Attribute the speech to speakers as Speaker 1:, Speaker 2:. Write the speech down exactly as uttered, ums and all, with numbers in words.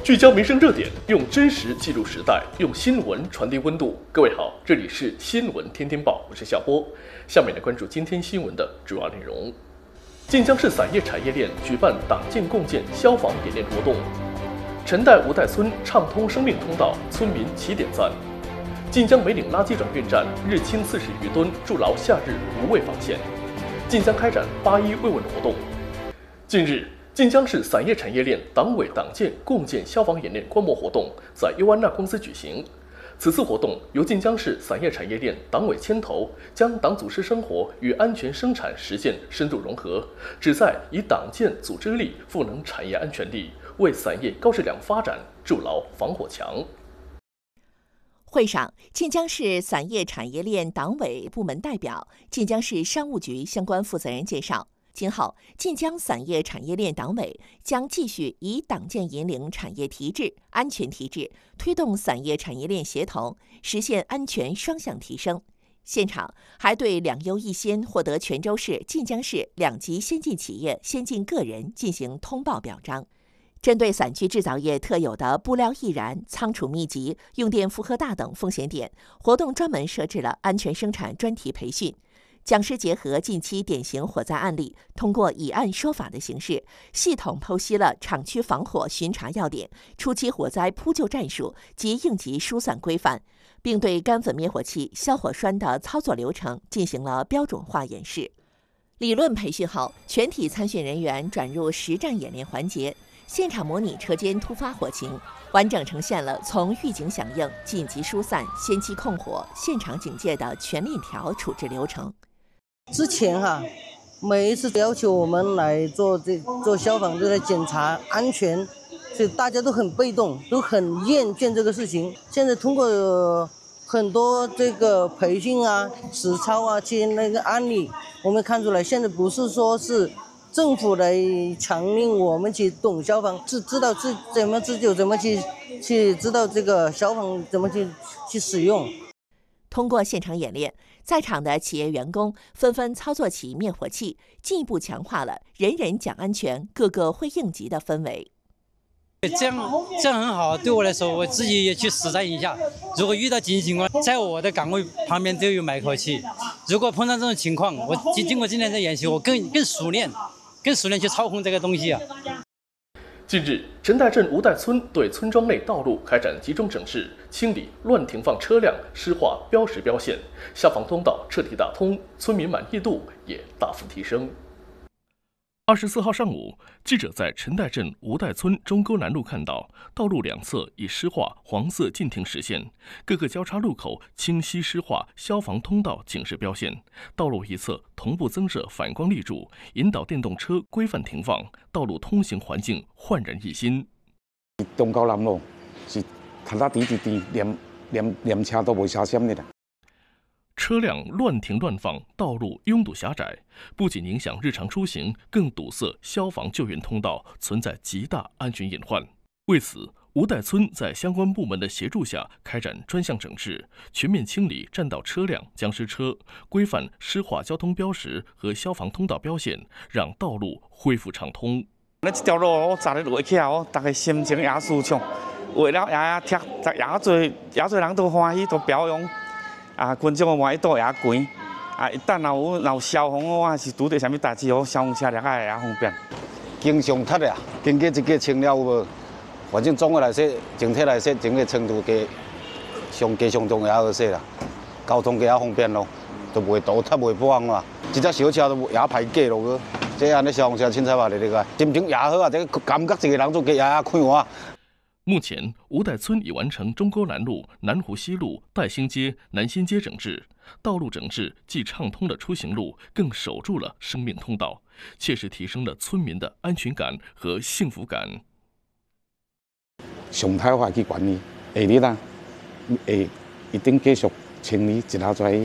Speaker 1: 聚焦民生热点，用真实记录时代，用新闻传递温度。各位好，这里是新闻天天报，我是夏波。下面来关注今天新闻的主要内容。晋江市散业产业链举办党建共建消防演练活动，陈代吴代村畅通生命通道，村民齐点赞。晋江梅岭垃圾转运站日清四十余吨，筑牢夏日无畏防线。晋江开展八一慰问活动。近日，晋江市散业产业链党委党建共建消防演练观摩活动在优安娜公司举行。此次活动由晋江市散业产业链党委牵头，将党组织生活与安全生产实践深度融合，旨在以党建组织力赋能产业安全力，为散业高质量发展筑牢防火墙。
Speaker 2: 会上，晋江市散业产业链党委部门代表、晋江市商务局相关负责人介绍，今后晋江散业产业链党委将继续以党建引领产业提质、安全提质，推动散业产业链协同，实现安全双向提升。现场还对两优一先获得泉州市、晋江市两级先进企业、先进个人进行通报表彰。针对散具制造业特有的布料易燃、仓储密集、用电负荷大等风险点，活动专门设置了安全生产专题培训。讲师结合近期典型火灾案例，通过以案说法的形式，系统剖析了厂区防火巡查要点、初期火灾扑救战术及应急疏散规范，并对干粉灭火器、消火栓的操作流程进行了标准化演示。理论培训后，全体参训人员转入实战演练环节，现场模拟车间突发火情，完整呈现了从预警响应、紧急疏散、先期控火、现场警戒的全链条处置流程。
Speaker 3: 之前哈，每一次要求我们来做这做消防队的检查安全，所以大家都很被动，都很厌倦这个事情。现在通过很多这个培训啊、实操啊、接那个案例，我们看出来，现在不是说是政府来强令我们去懂消防，知知道自怎么自救，怎么去去知道这个消防怎么去去使用。
Speaker 2: 通过现场演练，在场的企业员工纷纷操作起灭火器，进一步强化了人人讲安全、个个会应急的氛围。
Speaker 4: 这样这样很好，对我来说，我自己也去实战一下。如果遇到紧急情况，在我的岗位旁边都有灭火器。如果碰到这种情况，我经过今天的演习，我更更熟练，更熟练去操控这个东西啊。
Speaker 1: 近日，陈代镇吴代村对村庄内道路开展集中整治，清理乱停放车辆、湿化标识标线，消防通道彻底打通，村民满意度也大幅提升。二十四号上午，记者在陈代镇吴代村中沟南路看到，道路两侧已湿化黄色禁停实线，各个交叉路口清晰湿化消防通道警示标线，道路一侧同步增设反光立柱，引导电动车规范停放，道路通行环境焕然一新。
Speaker 5: 中沟南路是踏踏地地地，连连连车都无车闪的啦。
Speaker 1: 车辆乱停乱放，道路拥堵狭窄，不仅影响日常出行，更堵塞消防救援通道，存在极大安全隐患。为此，吴代村在相关部门的协助下，开展专项整治，全面清理占道车辆、僵尸车，规范湿化交通标识和消防通道标线，让道路恢复畅通。
Speaker 6: 那这条路我站咧落起来哦，大家心情也舒畅，为了也贴，也做也做人都欢喜，都表扬。啊，群众满意度也悬。啊，一旦若有若有消防的话，是拄到啥物代志哦，消防车辆也会方便。
Speaker 5: 经常踢的啊，经过一个清了有无？反正总的来说，整体来说，整个程度加上加上重也好些啦，交通加方便咯，都袂堵，太袂破案啦。一只小车都也排过咯，这安尼消防车凊彩话嚟个，心情也好啊，这个感觉一个人都加也快活。
Speaker 1: 目前，吴代村已完成中沟南路、南湖西路、代兴街、南新街整治。道路整治既畅通了出行路，更守住了生命通道，切实提升了村民的安全感和幸福感。
Speaker 5: 常态化去管理，下日啦，会一定继续清理一下再。